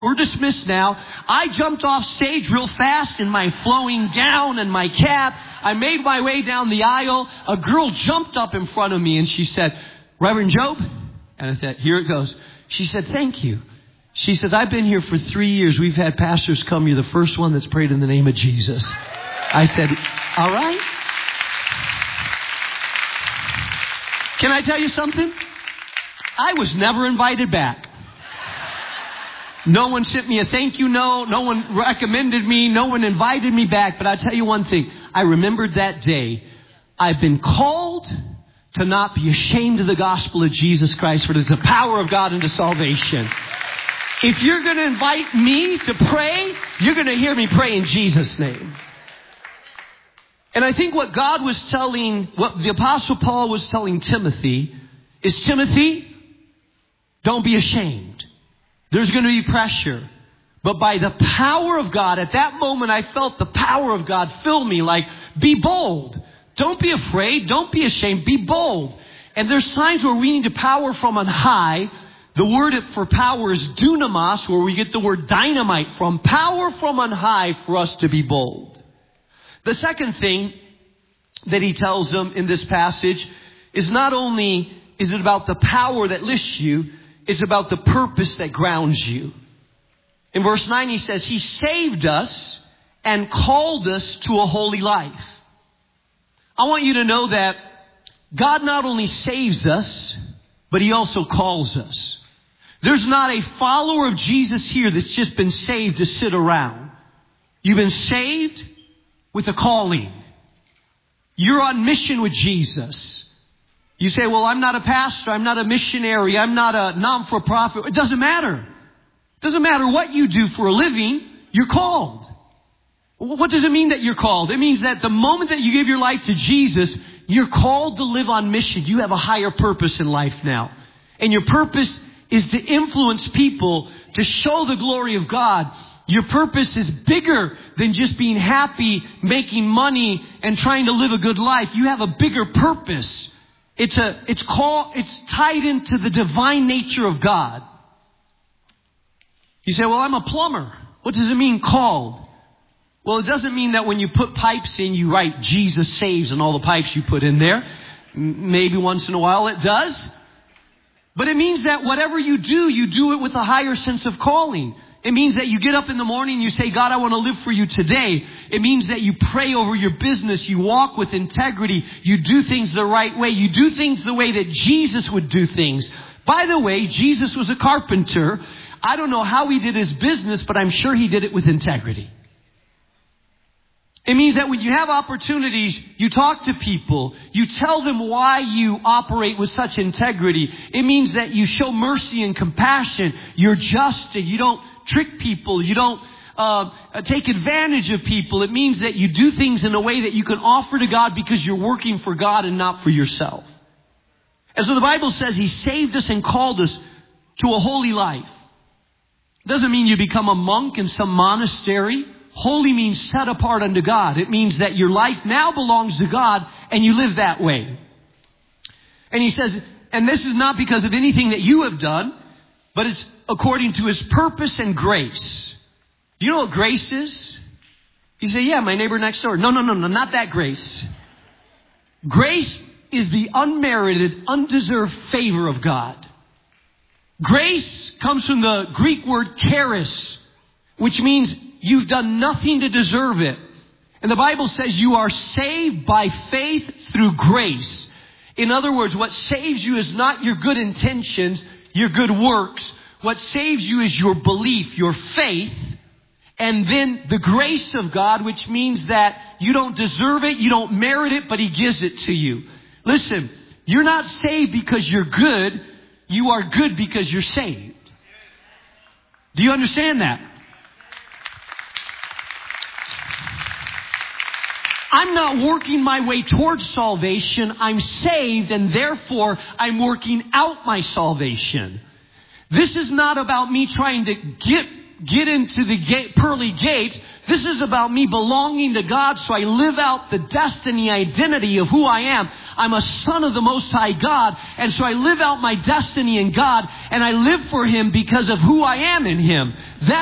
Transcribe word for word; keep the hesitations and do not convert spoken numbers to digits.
We're dismissed now. I jumped off stage real fast in my flowing gown and my cap. I made my way down the aisle. A girl jumped up in front of me and she said, Reverend Job? And I said, here it goes. She said, thank you. She said, I've been here for three years. We've had pastors come. You're the first one that's prayed in the name of Jesus. I said, all right. Can I tell you something? I was never invited back. No one sent me a thank you note. No one recommended me. No one invited me back. But I'll tell you one thing. I remembered that day. I've been called to not be ashamed of the gospel of Jesus Christ, for it is the power of God unto salvation. If you're going to invite me to pray, you're going to hear me pray in Jesus' name. And I think what God was telling, what the Apostle Paul was telling Timothy is, Timothy, don't be ashamed. There's going to be pressure. But by the power of God, at that moment I felt the power of God fill me, like, be bold. Don't be afraid. Don't be ashamed. Be bold. And there's times where we need to power from on high. The word for power is dunamis, where we get the word dynamite from. Power from on high for us to be bold. The second thing that he tells them in this passage is not only is it about the power that lifts you, it's about the purpose that grounds you. In verse nine, he says, He saved us and called us to a holy life. I want you to know that God not only saves us, but He also calls us. There's not a follower of Jesus here that's just been saved to sit around. You've been saved with a calling. You're on mission with Jesus. You say, well, I'm not a pastor. I'm not a missionary. I'm not a non-for-profit. It doesn't matter. It doesn't matter what you do for a living. You're called. What does it mean that you're called? It means that the moment that you give your life to Jesus, you're called to live on mission. You have a higher purpose in life now. And your purpose is to influence people, to show the glory of God. Your purpose is bigger than just being happy, making money, and trying to live a good life. You have a bigger purpose. It's a, it's called, it's tied into the divine nature of God. You say, well, I'm a plumber. What does it mean, called? Well, it doesn't mean that when you put pipes in, you write Jesus saves on all the pipes you put in there. Maybe once in a while it does. But it means that whatever you do, you do it with a higher sense of calling. It means that you get up in the morning and you say, God, I want to live for you today. It means that you pray over your business. You walk with integrity. You do things the right way. You do things the way that Jesus would do things. By the way, Jesus was a carpenter. I don't know how he did his business, but I'm sure he did it with integrity. It means that when you have opportunities, you talk to people, you tell them why you operate with such integrity. It means that you show mercy and compassion. You're just, you don't trick people. You don't uh, take advantage of people. It means that you do things in a way that you can offer to God because you're working for God and not for yourself. And so the Bible says He saved us and called us to a holy life. It doesn't mean you become a monk in some monastery. Holy means set apart unto God. It means that your life now belongs to God and you live that way. And he says, and this is not because of anything that you have done, but it's according to His purpose and grace. Do you know what grace is? You say, yeah, my neighbor next door. No, no, no, no, not that grace. Grace is the unmerited, undeserved favor of God. Grace comes from the Greek word charis, which means you've done nothing to deserve it. And the Bible says you are saved by faith through grace. In other words, what saves you is not your good intentions, your good works. What saves you is your belief, your faith, and then the grace of God, which means that you don't deserve it, you don't merit it, but He gives it to you. Listen, you're not saved because you're good. You are good because you're saved. Do you understand that? I'm not working my way towards salvation. I'm saved, and therefore I'm working out my salvation. This is not about me trying to get get into the gate, pearly gates. This is about me belonging to God, so I live out the destiny identity of who I am. I'm a son of the Most High God, and so I live out my destiny in God, and I live for Him because of who I am in Him. That's